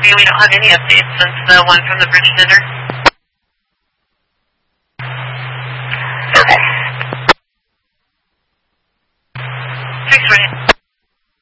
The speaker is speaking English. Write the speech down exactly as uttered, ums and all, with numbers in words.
We don't have any updates since the one from the bridge dinner.